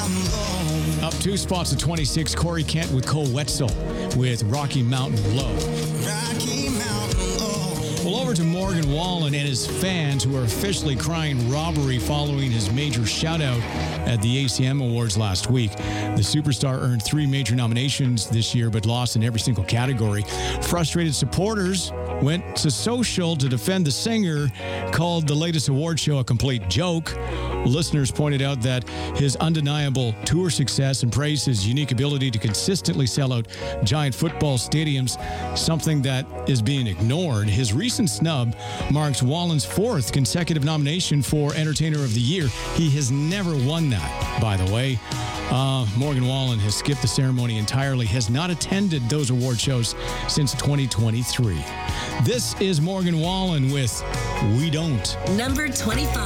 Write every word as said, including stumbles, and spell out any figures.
Up two spots to twenty-six, Corey Kent with Cole Wetzel with Rocky Mountain Low. Rocky Mountain Low. Well, over to Morgan Wallen and his fans who are officially crying robbery following his major shout-out at the A C M Awards last week. The superstar earned three major nominations this year, but lost in every single category. Frustrated supporters went to social to defend the singer, called the latest award show a complete joke. Listeners pointed out that his undeniable tour success and praised his unique ability to consistently sell out giant football stadiums, something that is being ignored. His recent snub marks Wallen's fourth consecutive nomination for Entertainer of the Year. He has never won that, by the way. Uh, Morgan Wallen has skipped the ceremony entirely, has not attended those award shows since twenty twenty-three. This is Morgan Wallen with We Don't. Number twenty-five.